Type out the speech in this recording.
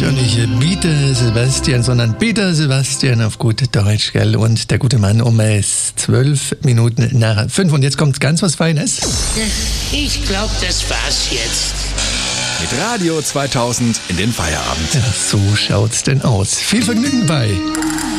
Ja, nicht Peter Sebastian, sondern Peter Sebastian auf gut Deutsch, gell? Und der gute Mann um 12 Minuten nach 5. Und jetzt kommt ganz was Feines. Ich glaube, das war's jetzt. Mit Radio 2000 in den Feierabend. Ja, so schaut's denn aus. Viel Vergnügen bei